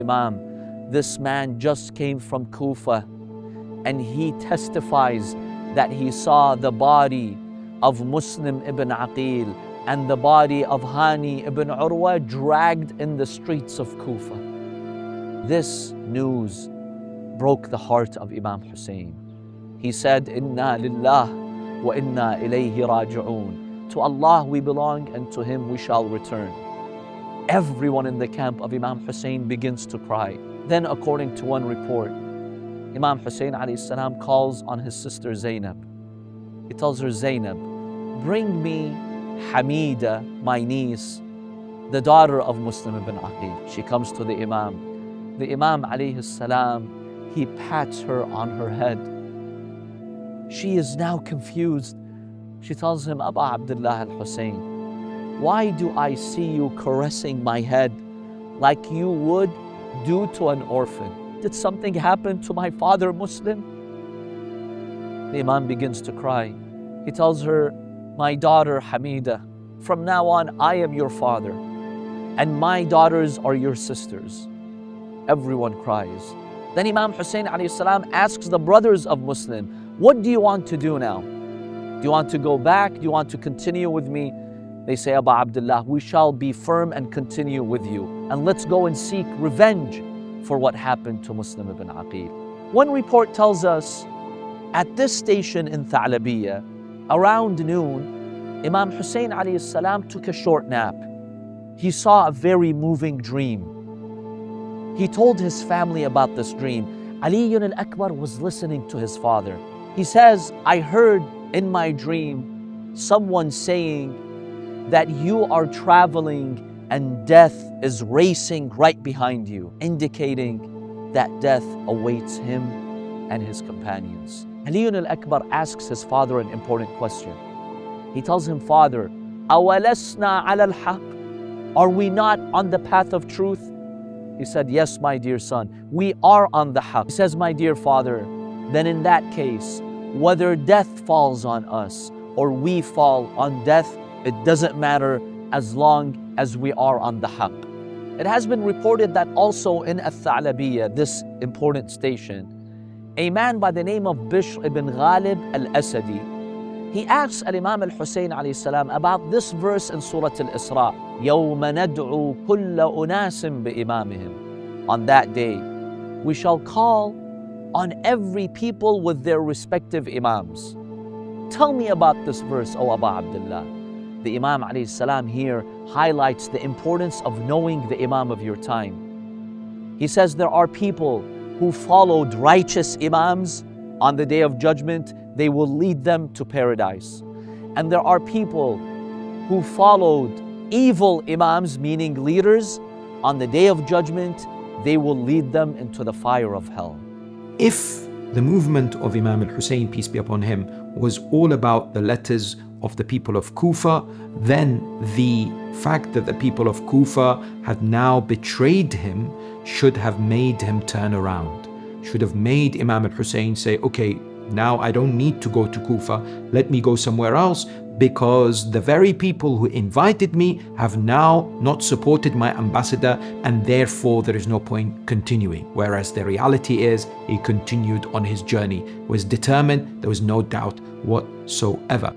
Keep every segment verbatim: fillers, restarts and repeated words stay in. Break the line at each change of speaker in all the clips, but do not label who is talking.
Imam, this man just came from Kufa and he testifies that he saw the body of Muslim ibn Aqil and the body of Hani ibn Urwa dragged in the streets of Kufa. This news broke the heart of Imam Hussein. He said, Inna lillah wa inna ilayhi raji'un. To Allah we belong and to Him we shall return. Everyone in the camp of Imam Hussein begins to cry. Then, according to one report, Imam Hussein alayhi salam calls on his sister Zainab. He tells her, Zainab, bring me Hamida, my niece, the daughter of Muslim ibn Aqil. She comes to the Imam. The Imam alayhi salam, he pats her on her head. She is now confused. She tells him, Aba Abdullah al-Hussein, why do I see you caressing my head like you would do to an orphan? Did something happen to my father Muslim? The Imam begins to cry. He tells her, my daughter Hamida, from now on I am your father and my daughters are your sisters. Everyone cries. Then Imam Hussein alayhi salam asks the brothers of Muslim, what do you want to do now? Do you want to go back? Do you want to continue with me? They say, Aba Abdullah, we shall be firm and continue with you. And let's go and seek revenge for what happened to Muslim ibn Aqil. One report tells us, at this station in Tha'labiyya, around noon, Imam Hussein alayhi salam took a short nap. He saw a very moving dream. He told his family about this dream. Ali al-Akbar was listening to his father. He says, I heard in my dream someone saying that you are traveling and death is racing right behind you, indicating that death awaits him and his companions. Ali al-Akbar asks his father an important question. He tells him, Father, أَوَلَسْنَا عَلَى الْحَقِّ? Are we not on the path of truth? He said, yes, my dear son, we are on the haqq. He says, my dear father, then in that case, whether death falls on us or we fall on death, it doesn't matter as long as we are on the haqq. It has been reported that also in Al-Tha'labiyya, this important station, a man by the name of Bishr ibn Ghalib al-Asadi, he asks Al-Imam al-Hussein alayhi salam about this verse in Surah Al-Isra, يَوْمَ نَدْعُو كُلَّ أُنَاسٍ بِإِمَامِهِمْ. On that day, we shall call on every people with their respective imams. Tell me about this verse, O Aba Abdullah. The Imam alayhi salam here highlights the importance of knowing the Imam of your time. He says there are people who followed righteous Imams. On the Day of Judgment, they will lead them to paradise. And there are people who followed evil Imams, meaning leaders. On the Day of Judgment, they will lead them into the fire of hell.
If the movement of Imam al-Hussein, peace be upon him, was all about the letters of the people of Kufa, then the fact that the people of Kufa had now betrayed him should have made him turn around, should have made Imam al-Hussein say, okay, now I don't need to go to Kufa, let me go somewhere else, because the very people who invited me have now not supported my ambassador and therefore there is no point continuing. Whereas the reality is he continued on his journey, was determined, there was no doubt whatsoever.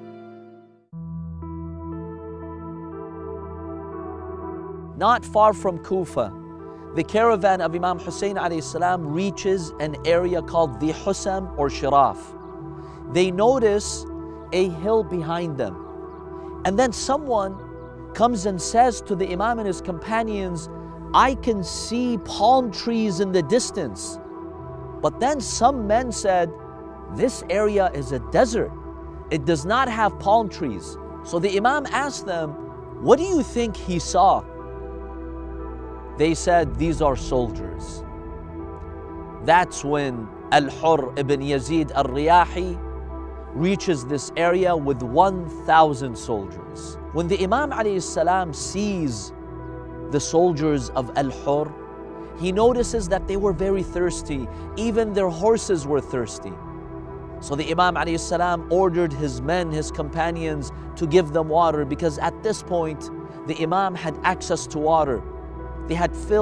Not far from Kufa, the caravan of Imam Hussein alayhi salam reaches an area called the Husam or Shiraf. They notice a hill behind them. And then someone comes and says to the Imam and his companions, I can see palm trees in the distance. But then some men said, this area is a desert. It does not have palm trees. So the Imam asked them, what do you think he saw? They said, these are soldiers. That's when Al-Hurr ibn Yazid al-Riyahi reaches this area with one thousand soldiers. When the Imam alayhi salam sees the soldiers of Al-Hurr, he notices that they were very thirsty. Even their horses were thirsty. So the Imam alayhi salam ordered his men, his companions, to give them water, because at this point, the Imam had access to water. They had filled